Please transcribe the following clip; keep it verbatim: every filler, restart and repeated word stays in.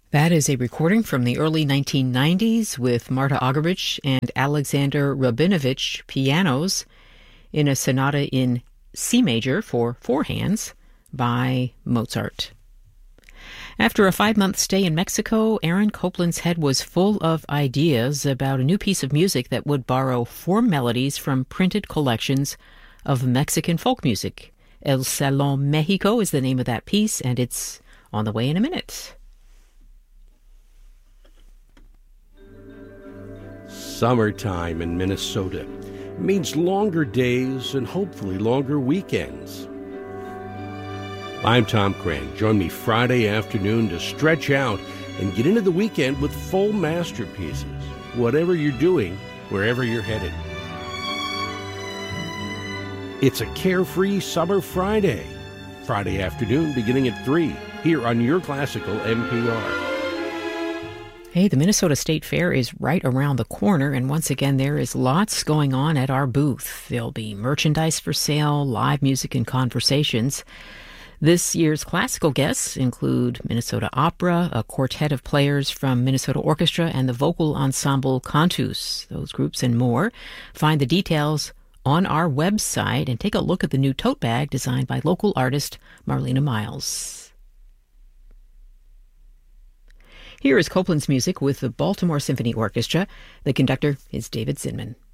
That is a recording from the early nineteen nineties with Marta Argerich and Alexander Rabinovich pianos in a sonata in C major for four hands by Mozart. After a five-month stay in Mexico, Aaron Copland's head was full of ideas about a new piece of music that would borrow four melodies from printed collections of Mexican folk music. El Salón Mexico is the name of that piece, and it's on the way in a minute. Summertime in Minnesota means longer days and hopefully longer weekends. I'm Tom Crane. Join me Friday afternoon to stretch out and get into the weekend with full masterpieces, whatever you're doing, wherever you're headed. It's a carefree summer Friday. Friday afternoon beginning at three here on your classical N P R. Hey, the Minnesota State Fair is right around the corner, and once again, there is lots going on at our booth. There'll be merchandise for sale, live music, and conversations. This year's classical guests include Minnesota Opera, a quartet of players from Minnesota Orchestra, and the vocal ensemble Cantus, those groups and more. Find the details on our website and take a look at the new tote bag designed by local artist Marlena Miles. Here is Copland's music with the Baltimore Symphony Orchestra. The conductor is David Zinman.